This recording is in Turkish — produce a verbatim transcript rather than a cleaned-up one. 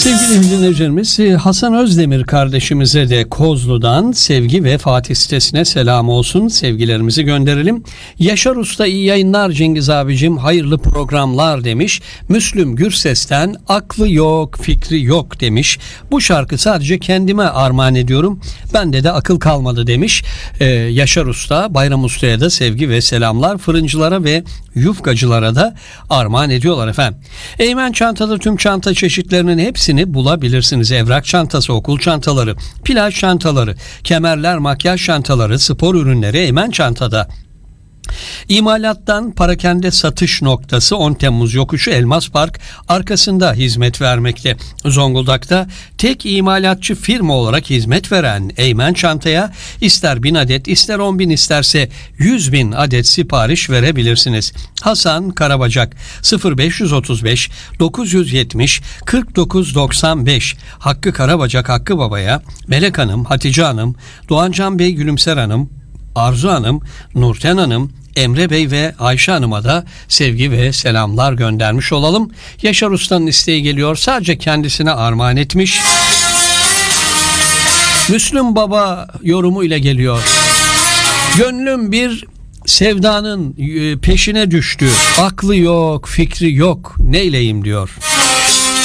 Sevgili dinleyicilerimiz, Hasan Özdemir kardeşimize de Kozlu'dan sevgi ve Fatih sitesine selam olsun. Sevgilerimizi gönderelim. Yaşar Usta iyi yayınlar Cengiz abicim, hayırlı programlar demiş. Müslüm Gürses'ten aklı yok fikri yok demiş. Bu şarkı sadece kendime armağan ediyorum. Bende de akıl kalmadı demiş. Ee, Yaşar Usta, Bayram Usta'ya da sevgi ve selamlar. Fırıncılara ve yufkacılara da armağan ediyorlar efendim. Eymen çantalı tüm çanta çeşitlerinin hepsini bulabilirsiniz. Evrak çantası, okul çantaları, plaj çantaları, kemerler, makyaj çantaları, spor ürünleri Eymen Çanta'da. İmalattan parakende satış noktası on Temmuz yokuşu Elmas Park arkasında hizmet vermekte. Zonguldak'ta tek imalatçı firma olarak hizmet veren Eymen Çanta'ya ister bin adet, ister on bin, isterse yüz bin adet sipariş verebilirsiniz. Hasan Karabacak sıfır beş otuz beş dokuz yüz yetmiş kırk dokuz doksan beş. Hakkı Karabacak Hakkı Baba'ya Melek Hanım, Hatice Hanım, Doğancan Bey, Gülümser Hanım, Arzu Hanım, Nurten Hanım, Emre Bey ve Ayşe Hanım'a da sevgi ve selamlar göndermiş olalım. Yaşar Usta'nın isteği geliyor. Sadece kendisine armağan etmiş. Müslüm Baba yorumu ile geliyor. Gönlüm bir sevdanın peşine düştü. Aklı yok, fikri yok. Neyleyim diyor.